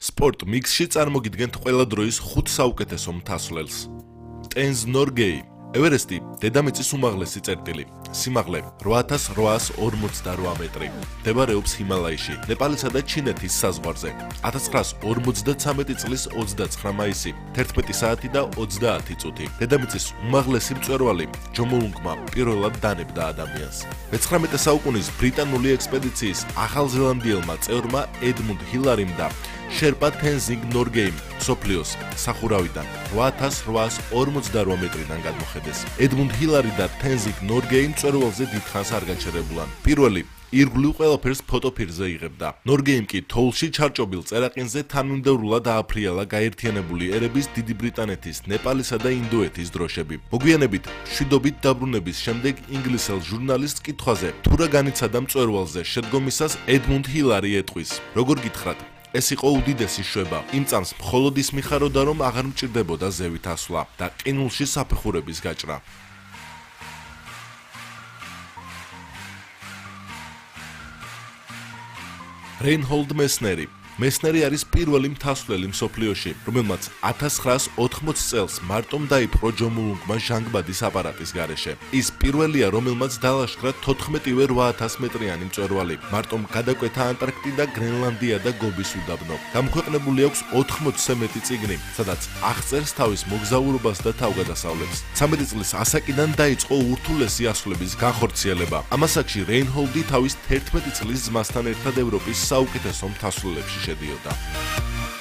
სპორტ მიქსში წარმოგიდგენთ ყველა დროის 5 საუკეთესო მთასვლელს. ტენზ ნორგეი, ევერესტი, დედამიწის უმაღლესი წერტილი. სიმაღლე 8848 მეტრი. მდებარეობს ჰიმალაიში, ნეპალისა და ჩინეთის საზღვარზე. 1953 წლის 29 მაისი, 11 საათი და 30 წუთი. დედამიწის უმაღლესი მწვერვალი ჯომოლუნგმა პირველად დანებდა ადამიანს. მე-19 საუკუნის ბრიტანული ექსპედიციის ახალზელანდიელმა წევრმა ედმუნდ ჰილარიმ და შერპა თენზინგ ნორგეიმ სოფლიოს სახურავიდან 8848 მეტრიდან გადმოხედეს. ედმუნდ ჰილარი და თენზინგ ნორგეიმ მწვერვალზე დიდხანს არ გაჩერებულან. პირველი ირგვლივ ყველაფერს ფოტოფირზე იღებდა. ნორგეიმ კი თოვლში ჩარჭობილ წერაყინზე თანმიმდევრულად ააფრიალა გაერთიანებული ერების, დიდი ბრიტანეთის, ნეპალისა და ინდოეთის დროშები. მოგვიანებით, მშვიდობით დაბრუნების შემდეგ ინგლისელ ჟურნალისტს კითხვაზე, თუ რა განიცადა მწვერვალზე შედგომისას, ედმუნდ ჰილარი ეტყვის: როგორ გითხრათ, ეს იყო უდიდესი შვება. იმ წამს მხოლოდ ის მიხაროდა, რომ აღარ მჭირდებოდა ზევით ასვლა და ყინულში საფეხურების გაჭრა. რეინჰოლდ მესნერი. მესნერი არის პირველი მთასვლელი მსოფლიოში, რომელმაც 1980 წელს მარტომ დაიპყრო ჯომოლუნგმა ჟანგბადის აპარატის გარეშე. ის პირველია, რომელმაც დაალაშქრა 14-ვე 8000 მეტრიანი მწვერვალი. მარტომ გადაკვეთა ანტარქტიდა, გრენლანდია და გობის უდაბნო. გამოქვეყნებული აქვს 80-ზე მეტი წიგნი, სადაც აღწერს თავის მოგზაურობას და თავგადასავლებს. 13 წლის ასაკიდან დაიწყო ურთულესი ასვლების განხორციელება. ამ ასაკში რეინჰოლდი თავის 11 წლის ძმასთან ერთად ევროპის საუკეთესო მთასვლელებში შედიოდა.